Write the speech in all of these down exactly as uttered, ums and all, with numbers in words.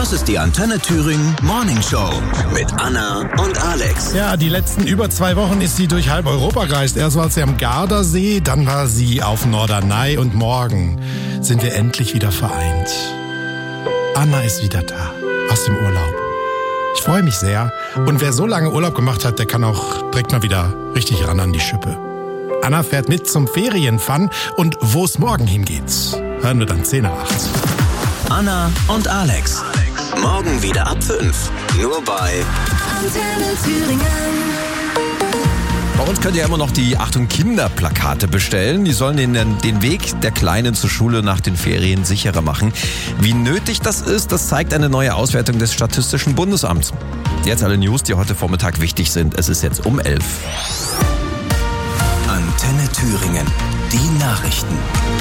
Das ist die Antenne Thüringen Morning Show mit Anna und Alex. Ja, die letzten über zwei Wochen ist sie durch halb Europa gereist. Erst war sie am Gardasee, dann war sie auf Norderney und morgen sind wir endlich wieder vereint. Anna ist wieder da, aus dem Urlaub. Ich freue mich sehr. Und wer so lange Urlaub gemacht hat, der kann auch direkt mal wieder richtig ran an die Schippe. Anna fährt mit zum Ferienfun und wo es morgen hingeht, hören wir dann zehn nach acht. Anna und Alex. Morgen wieder ab fünf. Nur bei Antenne Thüringen. Bei uns könnt ihr immer noch die Achtung Kinder-Plakate bestellen. Die sollen den, den Weg der Kleinen zur Schule nach den Ferien sicherer machen. Wie nötig das ist, das zeigt eine neue Auswertung des Statistischen Bundesamts. Jetzt alle News, die heute Vormittag wichtig sind. Es ist jetzt um elf. Antenne Thüringen. Die Nachrichten.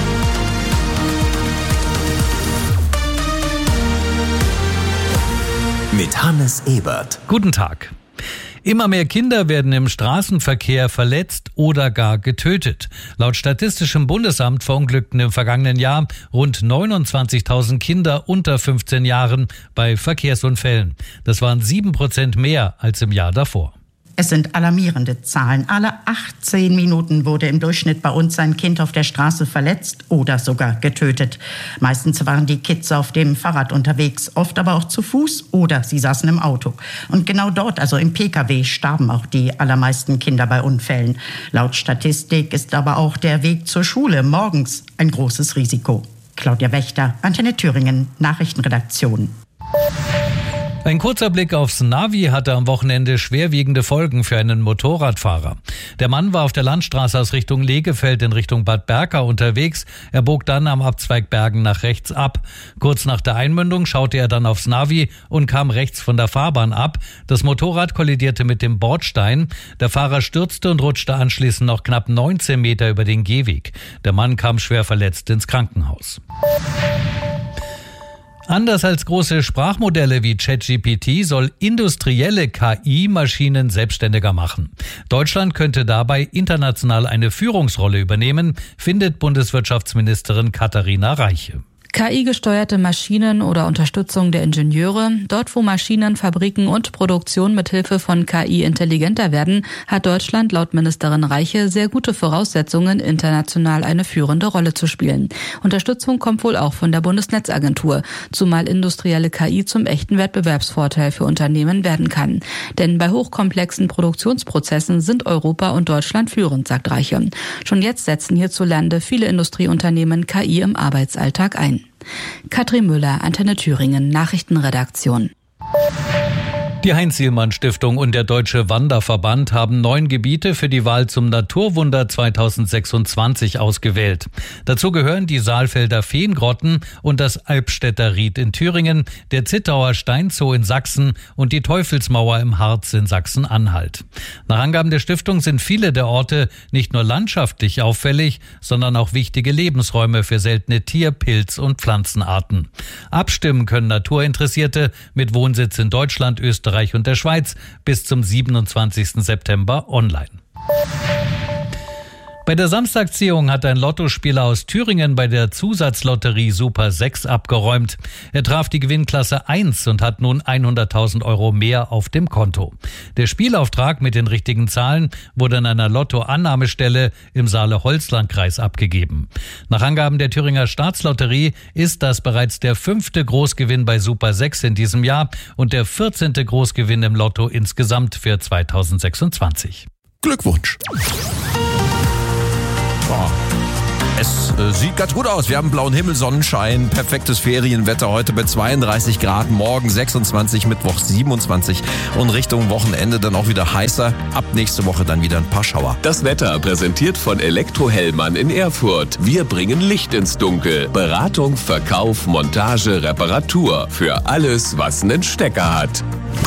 Mit Hannes Ebert. Guten Tag. Immer mehr Kinder werden im Straßenverkehr verletzt oder gar getötet. Laut Statistischem Bundesamt verunglückten im vergangenen Jahr rund neunundzwanzigtausend Kinder unter fünfzehn Jahren bei Verkehrsunfällen. Das waren sieben Prozent mehr als im Jahr davor. Es sind alarmierende Zahlen. Alle achtzehn Minuten wurde im Durchschnitt bei uns ein Kind auf der Straße verletzt oder sogar getötet. Meistens waren die Kids auf dem Fahrrad unterwegs, oft aber auch zu Fuß oder sie saßen im Auto. Und genau dort, also im Pkw, starben auch die allermeisten Kinder bei Unfällen. Laut Statistik ist aber auch der Weg zur Schule morgens ein großes Risiko. Claudia Wächter, Antenne Thüringen, Nachrichtenredaktion. Ein kurzer Blick aufs Navi hatte am Wochenende schwerwiegende Folgen für einen Motorradfahrer. Der Mann war auf der Landstraße aus Richtung Legefeld in Richtung Bad Berka unterwegs. Er bog dann am Abzweig Bergen nach rechts ab. Kurz nach der Einmündung schaute er dann aufs Navi und kam rechts von der Fahrbahn ab. Das Motorrad kollidierte mit dem Bordstein. Der Fahrer stürzte und rutschte anschließend noch knapp neunzehn Meter über den Gehweg. Der Mann kam schwer verletzt ins Krankenhaus. Anders als große Sprachmodelle wie ChatGPT soll industrielle K I-Maschinen selbstständiger machen. Deutschland könnte dabei international eine Führungsrolle übernehmen, findet Bundeswirtschaftsministerin Katharina Reiche. K I-gesteuerte Maschinen oder Unterstützung der Ingenieure. Dort, wo Maschinen, Fabriken und Produktion mit Hilfe von K I intelligenter werden, hat Deutschland laut Ministerin Reiche sehr gute Voraussetzungen, international eine führende Rolle zu spielen. Unterstützung kommt wohl auch von der Bundesnetzagentur, zumal industrielle K I zum echten Wettbewerbsvorteil für Unternehmen werden kann. Denn bei hochkomplexen Produktionsprozessen sind Europa und Deutschland führend, sagt Reiche. Schon jetzt setzen hierzulande viele Industrieunternehmen K I im Arbeitsalltag ein. Katrin Müller, Antenne Thüringen, Nachrichtenredaktion. Die Heinz-Sielmann-Stiftung und der Deutsche Wanderverband haben neun Gebiete für die Wahl zum Naturwunder zweitausendsechsundzwanzig ausgewählt. Dazu gehören die Saalfelder Feengrotten und das Albstädter Ried in Thüringen, der Zittauer Steinzoo in Sachsen und die Teufelsmauer im Harz in Sachsen-Anhalt. Nach Angaben der Stiftung sind viele der Orte nicht nur landschaftlich auffällig, sondern auch wichtige Lebensräume für seltene Tier-, Pilz- und Pflanzenarten. Abstimmen können Naturinteressierte mit Wohnsitz in Deutschland, Österreich und der Schweiz bis zum siebenundzwanzigsten September online. Bei der Samstagsziehung hat ein Lottospieler aus Thüringen bei der Zusatzlotterie Super sechs abgeräumt. Er traf die Gewinnklasse eins und hat nun hunderttausend Euro mehr auf dem Konto. Der Spielauftrag mit den richtigen Zahlen wurde an einer Lottoannahmestelle im Saale-Holzlandkreis abgegeben. Nach Angaben der Thüringer Staatslotterie ist das bereits der fünfte Großgewinn bei Super sechs in diesem Jahr und der vierzehnte Großgewinn im Lotto insgesamt für zweitausendsechsundzwanzig. Glückwunsch! Es äh, sieht ganz gut aus. Wir haben blauen Himmel, Sonnenschein, perfektes Ferienwetter heute bei zweiunddreißig Grad, morgen sechsundzwanzig, Mittwoch siebenundzwanzig und Richtung Wochenende dann auch wieder heißer. Ab nächste Woche dann wieder ein paar Schauer. Das Wetter präsentiert von Elektrohellmann in Erfurt. Wir bringen Licht ins Dunkel. Beratung, Verkauf, Montage, Reparatur. Für alles, was einen Stecker hat.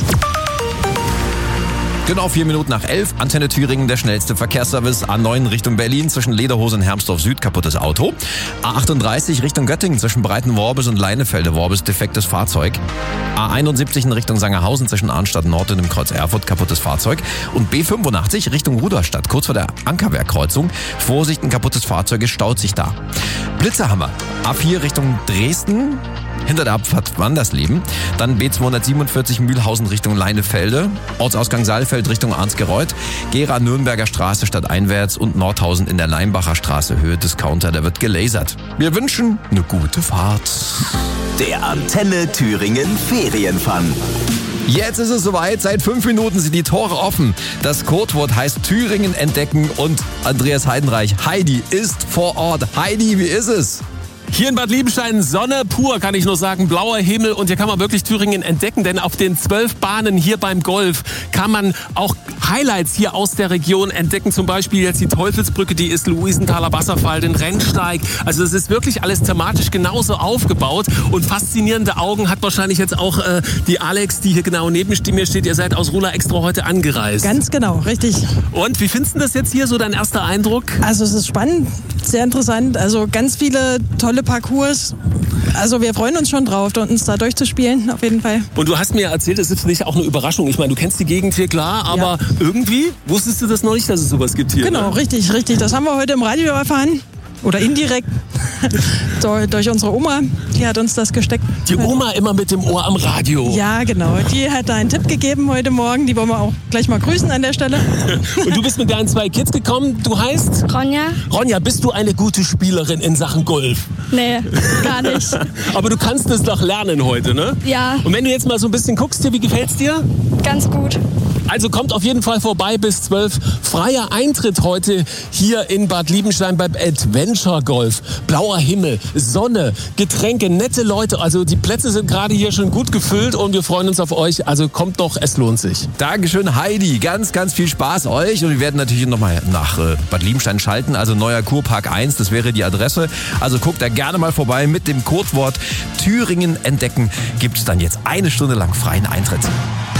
Genau vier Minuten nach elf, Antenne Thüringen, der schnellste Verkehrsservice. A neun Richtung Berlin zwischen Lederhose und Hermsdorf Süd, kaputtes Auto. A achtunddreißig Richtung Göttingen zwischen Breitenworbis und Leinefelde-Worbis, defektes Fahrzeug. A einundsiebzig in Richtung Sangerhausen zwischen Arnstadt Nord und dem Kreuz Erfurt, kaputtes Fahrzeug. Und B fünfundachtzig Richtung Rudolstadt, kurz vor der Ankerbergkreuzung. Vorsicht, ein kaputtes Fahrzeug, es staut sich da. Blitze haben wir. A vier Richtung Dresden. hinter der Abfahrt Wandersleben. Dann B zweihundertsiebenundvierzig Mühlhausen Richtung Leinefelde, Ortsausgang Saalfeld Richtung Arnsgereuth, Gera Nürnberger Straße stadteinwärts und Nordhausen in der Leimbacher Straße, Höhe Discounter, da wird gelasert. Wir wünschen eine gute Fahrt. Der Antenne Thüringen Ferienfun. Jetzt ist es soweit, seit fünf Minuten sind die Tore offen. Das Codewort heißt Thüringen entdecken und Andreas Heidenreich, Heidi, ist vor Ort. Heidi, wie ist es? Hier in Bad Liebenstein Sonne pur, kann ich nur sagen, blauer Himmel und hier kann man wirklich Thüringen entdecken, denn auf den zwölf Bahnen hier beim Golf kann man auch Highlights hier aus der Region entdecken, zum Beispiel jetzt die Teufelsbrücke, die ist Luisenthaler Wasserfall, den Rennsteig, also es ist wirklich alles thematisch genauso aufgebaut und faszinierende Augen hat wahrscheinlich jetzt auch äh, die Alex, die hier genau neben mir steht, ihr seid aus Rula extra heute angereist. Ganz genau, richtig. Und wie findest du das jetzt hier, so dein erster Eindruck? Also es ist spannend, sehr interessant, also ganz viele tolle Parcours. Also wir freuen uns schon drauf, uns da durchzuspielen, auf jeden Fall. Und du hast mir erzählt, es ist für dich auch eine Überraschung. Ich meine, du kennst die Gegend hier, klar, aber ja. irgendwie wusstest du das noch nicht, dass es sowas gibt hier. Genau, ne? richtig, richtig. Das haben wir heute im Radio erfahren. Oder indirekt durch, durch unsere Oma, die hat uns das gesteckt. Die Oma immer mit dem Ohr am Radio. Ja, genau. Die hat da einen Tipp gegeben heute Morgen. Die wollen wir auch gleich mal grüßen an der Stelle. Und du bist mit deinen zwei Kids gekommen. Du heißt? Ronja. Ronja, bist du eine gute Spielerin in Sachen Golf? Nee, gar nicht. Aber du kannst es doch lernen heute, ne? Ja. Und wenn du jetzt mal so ein bisschen guckst hier, wie gefällt's dir? Ganz gut. Also kommt auf jeden Fall vorbei bis zwölf. Freier Eintritt heute hier in Bad Liebenstein beim Adventure Golf. Blauer Himmel, Sonne, Getränke, nette Leute. Also die Plätze sind gerade hier schon gut gefüllt und wir freuen uns auf euch. Also kommt doch, es lohnt sich. Dankeschön, Heidi. Ganz, ganz viel Spaß euch. Und wir werden natürlich nochmal nach äh, Bad Liebenstein schalten. Also neuer Kurpark eins, das wäre die Adresse. Also guckt da gerne mal vorbei mit dem Codewort Thüringen entdecken. Gibt es dann jetzt eine Stunde lang freien Eintritt.